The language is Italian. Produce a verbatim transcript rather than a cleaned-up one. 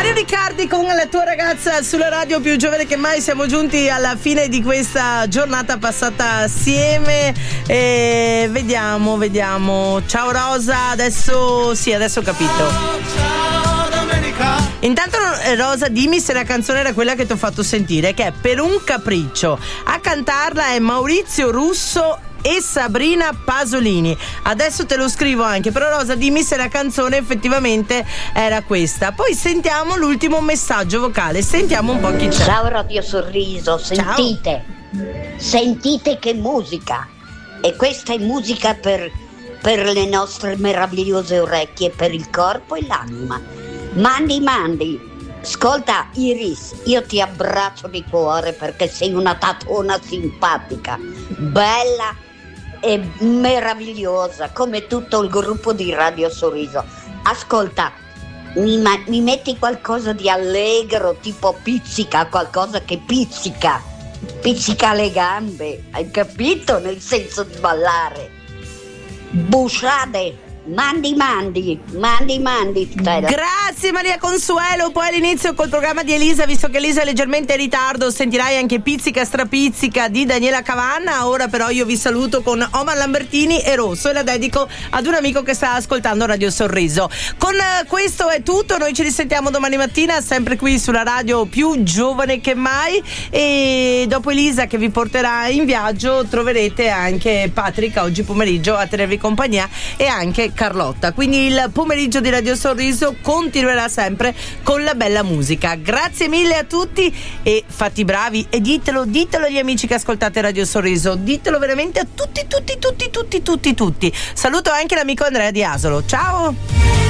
Mario Riccardi con la tua ragazza sulla radio più giovane che mai. Siamo giunti alla fine di questa giornata passata assieme e vediamo, vediamo. Ciao Rosa, adesso sì, adesso ho capito. Intanto Rosa, dimmi se la canzone era quella che ti ho fatto sentire, che è Per un capriccio. A cantarla è Maurizio Russo e Sabrina Pasolini. Adesso te lo scrivo anche, però Rosa dimmi se la canzone effettivamente era questa. Poi sentiamo l'ultimo messaggio vocale, sentiamo un po' chi c'è. Ciao Radio Sorriso, sentite, Ciao. sentite che musica. E questa è musica per, per le nostre meravigliose orecchie, per il corpo e l'anima. Mandi mandi, ascolta Iris, io ti abbraccio di cuore perché sei una tatona simpatica, bella e meravigliosa come tutto il gruppo di Radio Sorriso. Ascolta, mi, ma- mi metti qualcosa di allegro, tipo pizzica, qualcosa che pizzica, pizzica le gambe, hai capito? Nel senso di ballare. Busciade. Mandi mandi, mandi mandi Stella. Grazie Maria Consuelo. Poi all'inizio col programma di Elisa, visto che Elisa è leggermente in ritardo, sentirai anche Pizzica Strapizzica di Daniela Cavanna. Ora però io vi saluto con Omar Lambertini e Rosso e la dedico ad un amico che sta ascoltando Radio Sorriso. Con questo è tutto, noi ci risentiamo domani mattina sempre qui sulla radio più giovane che mai, e dopo Elisa che vi porterà in viaggio troverete anche Patrick oggi pomeriggio a tenervi compagnia e anche Carlotta, quindi il pomeriggio di Radio Sorriso continuerà sempre con la bella musica. Grazie mille a tutti e fatti bravi e ditelo, ditelo agli amici che ascoltate Radio Sorriso, ditelo veramente a tutti, tutti, tutti, tutti, tutti, tutti. Saluto anche l'amico Andrea Di Asolo, ciao!